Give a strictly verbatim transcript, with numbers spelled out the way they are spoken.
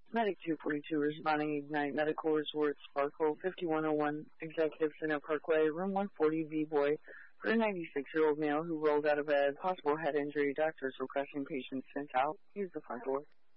Medic two forty-two responding Ignite Medical Resort Sparkle fifty-one oh one Executive Center Parkway, room one forty V-Boy for a ninety-six-year-old male who rolled out of bed. Possible head injury. Doctors requesting patient sent out. Use the front door.